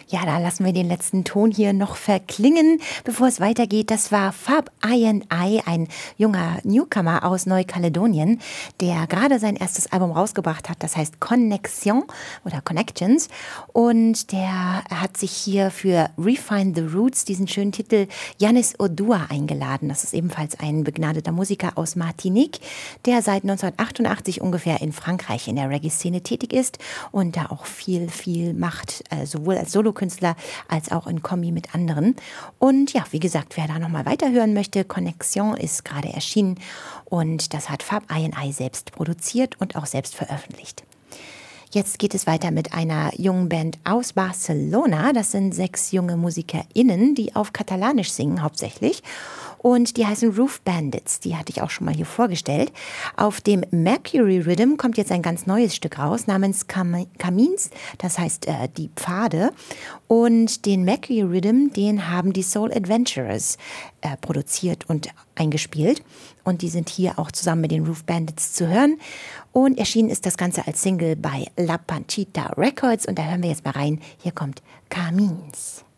Ja, da lassen wir den letzten Ton hier noch verklingen, bevor es weitergeht. Das war Fab I&I, ein junger Newcomer aus Neukaledonien, der gerade sein erstes Album rausgebracht hat. Das heißt Connexion oder Connections. Und der hat sich hier für Refine the Roots, diesen schönen Titel, Yanis Odua eingeladen. Das ist ebenfalls ein begnadeter Musiker aus Martinique, der seit 1988 ungefähr in Frankreich in der Reggae-Szene tätig ist und da auch viel macht, sowohl als Solokünstler als auch in Kombi mit anderen. Und ja, wie gesagt, wer da nochmal weiterhören möchte, Connexion ist gerade erschienen und das hat Fab I&I selbst produziert und auch selbst veröffentlicht. Jetzt geht es weiter mit einer jungen Band aus Barcelona. Das sind 6 junge MusikerInnen, die auf Katalanisch singen hauptsächlich. Und die heißen Roof Bandits, die hatte ich auch schon mal hier vorgestellt. Auf dem Mercury Rhythm kommt jetzt ein ganz neues Stück raus, namens Camins, das heißt die Pfade. Und den Mercury Rhythm, den haben die Soul Adventurers produziert und eingespielt. Und die sind hier auch zusammen mit den Roof Bandits zu hören. Und erschienen ist das Ganze als Single bei La Panchita Records. Und da hören wir jetzt mal rein. Hier kommt Camins.